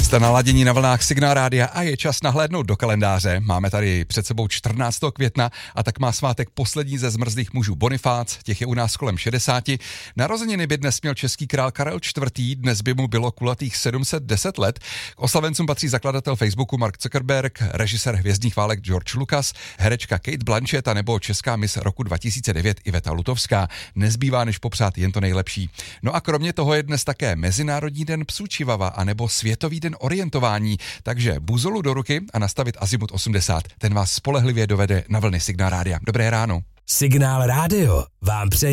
Jste naladění na vlnách Signál Rádia a je čas nahlédnout do kalendáře. Máme tady před sebou 14. května a tak má svátek poslední ze zmrzlých mužů Bonifác, těch je u nás kolem 60. Narozeniny by dnes měl český král Karel IV., dnes by mu bylo kulatých 710 let. K oslavencům patří zakladatel Facebooku Mark Zuckerberg, režisér Hvězdných válek George Lucas, herečka Kate Blanchett a nebo česká miss roku 2009 Iveta Lutovská. Nezbývá než popřát jen to nejlepší. No a kromě toho je dnes také Mezinárodní den psů čivava a nebo Světový den orientování, takže buzolu do ruky a nastavit azimut 80. Ten vás spolehlivě dovede na vlny Signál Rádia. Dobré ráno. Signál Rádio vám přeje